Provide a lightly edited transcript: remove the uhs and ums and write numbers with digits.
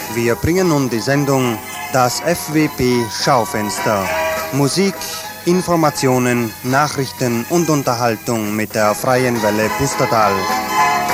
Wir bringen nun die Sendung Das FWP Schaufenster. Musik, Informationen, Nachrichten und Unterhaltung mit der Freien Welle Pustertal.